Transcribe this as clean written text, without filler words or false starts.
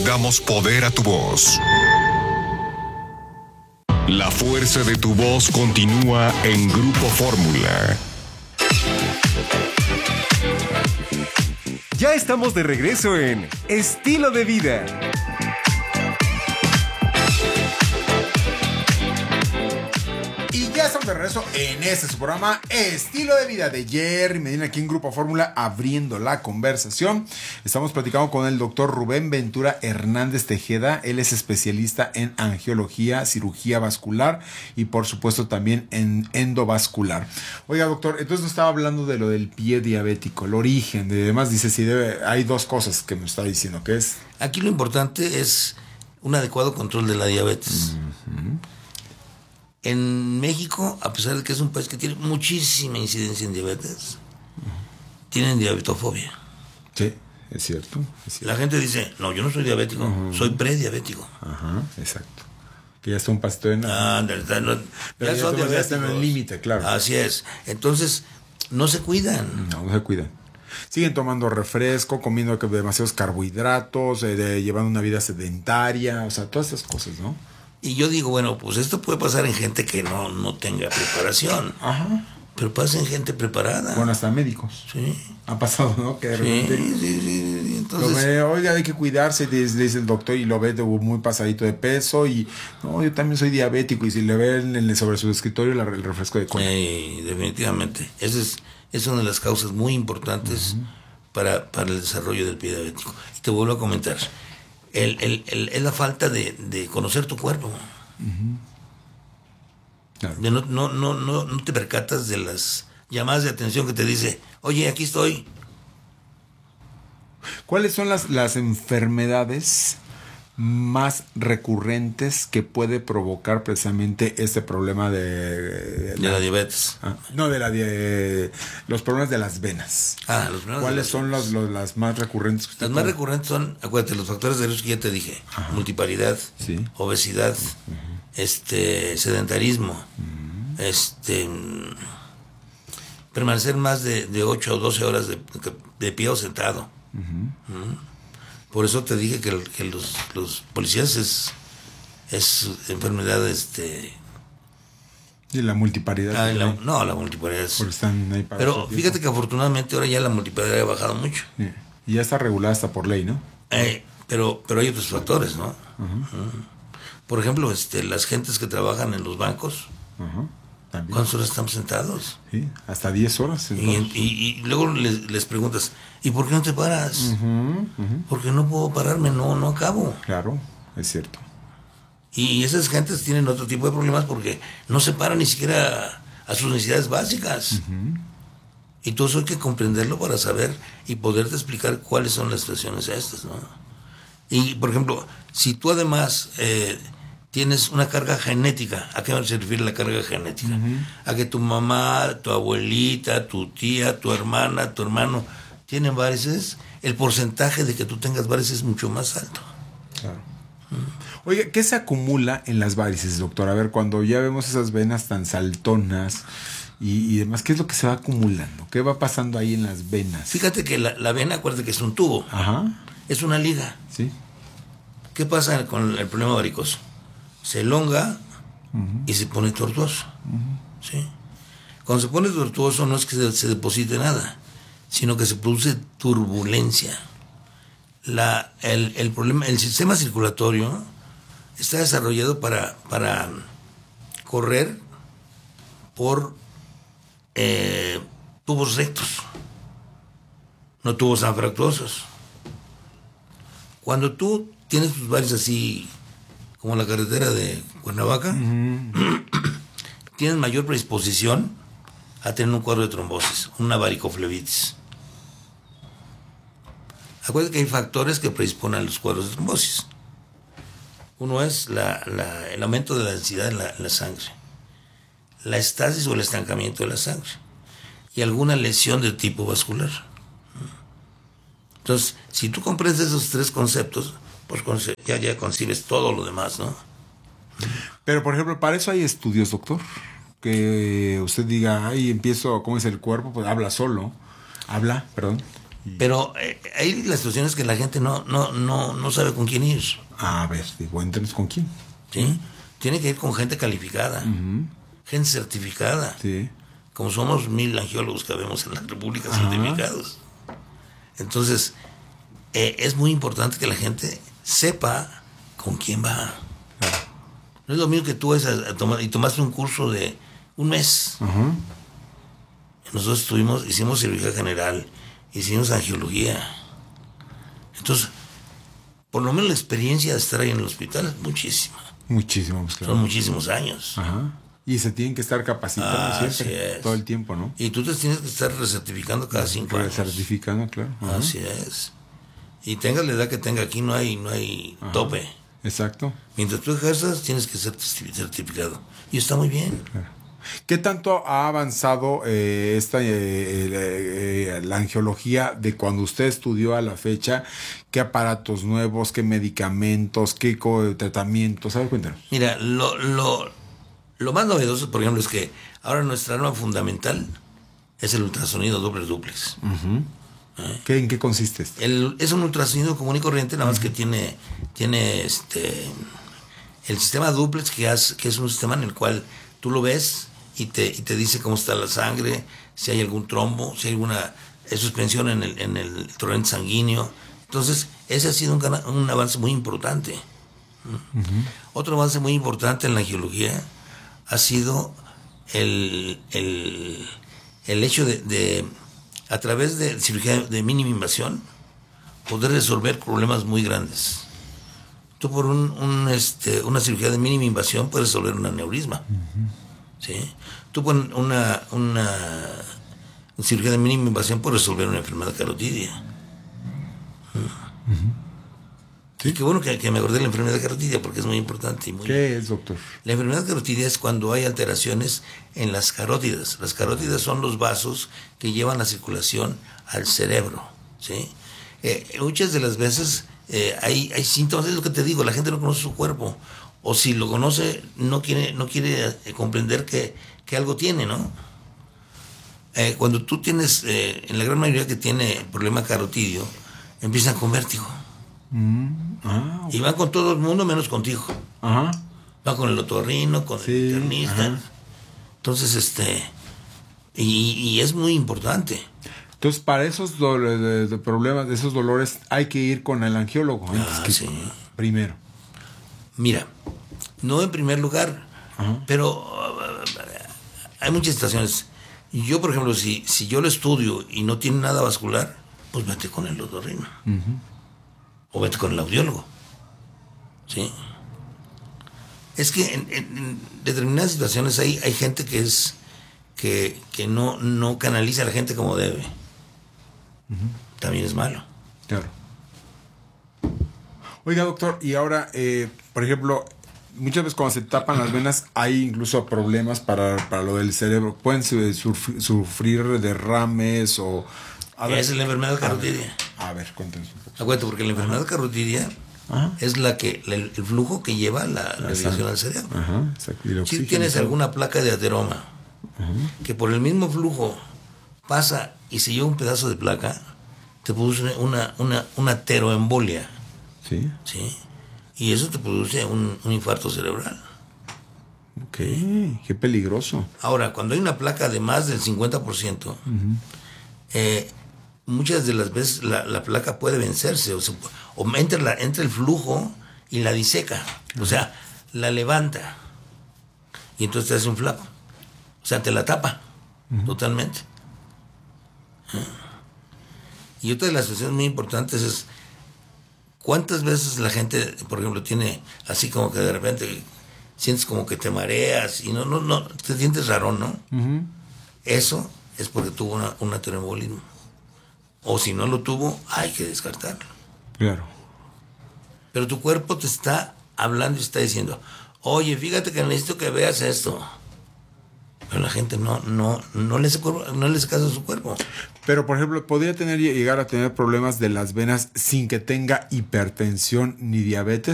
Damos poder a tu voz. La fuerza de tu voz continúa en Grupo Fórmula. Ya estamos de regreso en Estilo de Vida. Y ya estamos de regreso en su programa Estilo de Vida de Jerry Medina, aquí en Grupo Fórmula, abriendo la conversación. Estamos platicando con el doctor Rubén Ventura Hernández Tejeda. Él es especialista en angiología, cirugía vascular y por supuesto también en endovascular. Oiga, doctor, entonces nos estaba hablando de lo del pie diabético, el origen, de demás. Dice, si hay dos cosas que me está diciendo, que es... Aquí lo importante es un adecuado control de la diabetes. En México, a pesar de que es un país que tiene muchísima incidencia en diabetes, tienen diabetofobia. Sí, es cierto. La gente dice, no, yo no soy diabético, soy prediabético. Ajá, exacto. Que ya está un pasito en... ya son diabéticos. Ya están en el límite, claro. Así es. Entonces, no se cuidan. No se cuidan. Siguen tomando refresco, comiendo demasiados carbohidratos, llevando una vida sedentaria, o sea, todas esas cosas, ¿no? Y yo digo, bueno, pues esto puede pasar en gente que no tenga preparación. Ajá. Pero pasa en gente preparada. Bueno, hasta médicos. Sí. Ha pasado, ¿no? Que de repente... Sí. Entonces... oiga, hay que cuidarse, le dice el doctor, y lo ve muy pasadito de peso, y... No, yo también soy diabético, y si le ve sobre su escritorio el refresco de cola. Definitivamente. Esa es una de las causas muy importantes para el desarrollo del pie diabético. Y te vuelvo a comentar. Es la falta de conocer tu cuerpo. Claro. No te percatas de las llamadas de atención que te dice, oye, aquí estoy. ¿Cuáles son las enfermedades más recurrentes que puede provocar precisamente este problema de la diabetes? No, los problemas de las venas. Los problemas. ¿Cuáles son las más recurrentes? Las más recurrentes son, acuérdate, los factores de riesgo que ya te dije. Multiparidad, sí. Obesidad, sedentarismo, permanecer más de 8 o 12 horas de pie o sentado. Por eso te dije que los policías es enfermedad y la multiparidad. La multiparidad porque están ahí para pero fíjate que afortunadamente ahora ya la multiparidad ha bajado mucho. Sí. Y ya está regulada hasta por ley, ¿no? Pero hay otros factores, ¿no? Por ejemplo, las gentes que trabajan en los bancos, también. ¿Cuántas horas estamos sentados? Sí, hasta 10 horas. Y luego les preguntas, ¿y por qué no te paras? Porque no puedo pararme, no acabo. Claro, es cierto. Y esas gentes tienen otro tipo de problemas porque no se paran ni siquiera a sus necesidades básicas. Y todo eso hay que comprenderlo para saber y poderte explicar cuáles son las situaciones estas, ¿no? Y, por ejemplo, si tú además tienes una carga genética, ¿a qué se refiere la carga genética? A que tu mamá, tu abuelita, tu tía, tu hermana, tu hermano tienen varices, el porcentaje de que tú tengas varices es mucho más alto. Claro. Oye, ¿qué se acumula en las varices, doctor? A ver, cuando ya vemos esas venas tan saltonas y demás, ¿qué es lo que se va acumulando? ¿Qué va pasando ahí en las venas? Fíjate que la vena, acuérdate que es un tubo. Es una liga. Sí. ¿Qué pasa con el problema varicoso? Se elonga y se pone tortuoso. ¿Sí? Cuando se pone tortuoso no es que se deposite nada, sino que se produce turbulencia. El problema, el sistema circulatorio está desarrollado para correr por tubos rectos, no tubos anfractuosos. Cuando tú tienes tus varices así, como la carretera de Cuernavaca, tienes mayor predisposición a tener un cuadro de trombosis, una varicoflebitis. Acuérdate que hay factores que predisponen a los cuadros de trombosis. Uno es el aumento de la densidad en la sangre, la estasis o el estancamiento de la sangre y alguna lesión de tipo vascular. Entonces, si tú comprendes esos tres conceptos, pues ya concibes todo lo demás, ¿no? Pero, por ejemplo, para eso hay estudios, doctor. Que usted diga, empiezo, ¿cómo es el cuerpo? Pues habla, perdón. Pero ahí la situación es que la gente no sabe con quién ir. A ver, digo, entonces, ¿con quién? ¿Sí? Tiene que ir con gente calificada, gente certificada. Sí. Como somos 1000 angiólogos que vemos en la República certificados. Entonces, es muy importante que la gente sepa con quién va. No es lo mismo que tú vas a tomar y tomaste un curso de un mes. Nosotros hicimos cirugía general, hicimos angiología. Entonces, por lo menos la experiencia de estar ahí en el hospital es muchísima. Muchísimo, pues, claro. Son muchísimos años. Y se tienen que estar capacitando siempre, todo el tiempo, ¿no? Y tú te tienes que estar recertificando cada 5 años. Recertificando, claro. Así es. Y tengas la edad que tenga, aquí no hay tope. Exacto. Mientras tú ejerzas, tienes que ser certificado. Y está muy bien. Claro. ¿Qué tanto ha avanzado la angiología de cuando usted estudió a la fecha? ¿Qué aparatos nuevos, qué medicamentos, qué tratamientos? ¿Sabe? Cuéntanos. Mira, lo más novedoso, por ejemplo, es que ahora nuestra arma fundamental es el ultrasonido doble duplex. ¿En qué consiste esto? Es un ultrasonido común y corriente, nada más que tiene el sistema duplex, que es un sistema en el cual tú lo ves y te dice cómo está la sangre, si hay algún trombo, si hay alguna suspensión en el torrente sanguíneo. Entonces, ese ha sido un avance muy importante. Otro avance muy importante en la angiología ha sido el hecho de a través de cirugía de mínima invasión poder resolver problemas muy grandes. Tú por una cirugía de mínima invasión puedes resolver un aneurisma. ¿Sí? Tú por una cirugía de mínima invasión puedes resolver una enfermedad carotidia. ¿Sí? Y qué bueno que me acordé de la enfermedad carotidia, porque es muy importante. ¿Qué es, doctor? La enfermedad carotidia es cuando hay alteraciones en las carótidas. Las carótidas son los vasos que llevan la circulación al cerebro. ¿Sí? Muchas de las veces hay síntomas, es lo que te digo, la gente no conoce su cuerpo. O si lo conoce, no quiere comprender que algo tiene, ¿no? Cuando tú tienes, en la gran mayoría que tiene problema carotidio, empiezan con vértigo. Okay. Y van con todo el mundo menos contigo. Van con el otorrino, con el internista. Entonces, y es muy importante. Entonces, para esos problemas, de esos dolores, hay que ir con el angiólogo. Sí. Primero. Mira, no en primer lugar, pero hay muchas situaciones. Yo, por ejemplo, si yo lo estudio y no tiene nada vascular, pues vete con el otorrino. O vete con el audiólogo. ¿Sí? Es que en determinadas situaciones hay gente que no canaliza a la gente como debe. También es malo. Claro. Oiga, doctor, y ahora, por ejemplo, muchas veces cuando se tapan las venas hay incluso problemas para lo del cerebro. Pueden sufrir derrames o... Esa es la enfermedad carotidia. A ver, cuéntanos un poco. Acuérdate, porque la enfermedad carotidia es el flujo que lleva la irrigación al cerebro. Exacto. Si tienes alguna placa de ateroma que por el mismo flujo pasa y se lleva un pedazo de placa, te produce una ateroembolia. ¿Sí? Y eso te produce un infarto cerebral. Ok, qué peligroso. Ahora, cuando hay una placa de más del 50%, muchas de las veces la placa puede vencerse o entra el flujo y la diseca. O sea, la levanta y entonces te hace un flap. O sea, te la tapa totalmente. Y otra de las cuestiones muy importantes es cuántas veces la gente, por ejemplo, tiene así como que de repente sientes como que te mareas y no te sientes raro, ¿no? Eso es porque tuvo un ateroembolismo. O si no lo tuvo, hay que descartarlo. Claro. Pero tu cuerpo te está hablando y está diciendo, oye, fíjate que necesito que veas esto. Pero la gente no le hace caso a su cuerpo. Pero, por ejemplo, ¿podría llegar a tener problemas de las venas sin que tenga hipertensión ni diabetes?